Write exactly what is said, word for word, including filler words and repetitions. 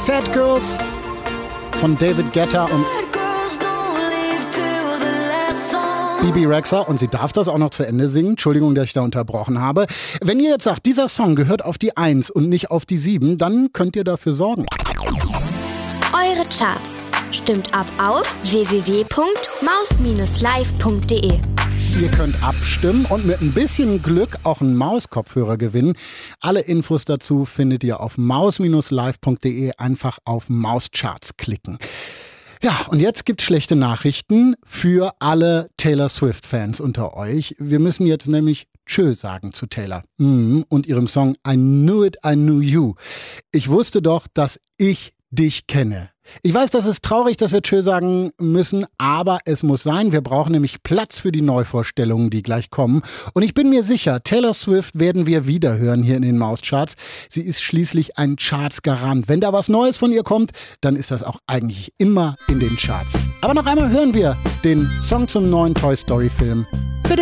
Sad Girls von David Guetta und Bebe Rexha, und sie darf das auch noch zu Ende singen. Entschuldigung, dass ich da unterbrochen habe. Wenn ihr jetzt sagt, dieser Song gehört auf die eins und nicht auf die sieben, dann könnt ihr dafür sorgen. Eure Charts. Stimmt ab auf w w w punkt maus Bindestrich live punkt de. Ihr könnt abstimmen und mit ein bisschen Glück auch einen Mauskopfhörer gewinnen. Alle Infos dazu findet ihr auf maus Bindestrich live punkt de. Einfach auf Mauscharts klicken. Ja, und jetzt gibt's schlechte Nachrichten für alle Taylor Swift-Fans unter euch. Wir müssen jetzt nämlich Tschö sagen zu Taylor mm, und ihrem Song I Knew It, I Knew You. Ich wusste doch, dass ich dich kenne. Ich weiß, das ist traurig, dass wir Tschö sagen müssen, aber es muss sein. Wir brauchen nämlich Platz für die Neuvorstellungen, die gleich kommen. Und ich bin mir sicher, Taylor Swift werden wir wieder hören hier in den Mauscharts. Sie ist schließlich ein Charts-Garant. Wenn da was Neues von ihr kommt, dann ist das auch eigentlich immer in den Charts. Aber noch einmal hören wir den Song zum neuen Toy Story Film